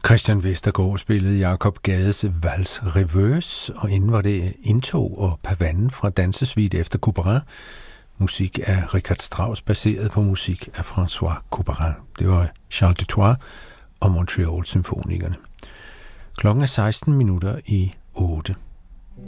Christian Vestergaard spillede Jacob Gades Vals Reverse, og inden var det Indtog og Pavanen fra Dansesuite efter Couperin. Musik af Richard Strauss, baseret på musik af François Couperin. Det var Charles Dutoit og Montreal Symfonikerne. Klokken er 16 minutter i 8.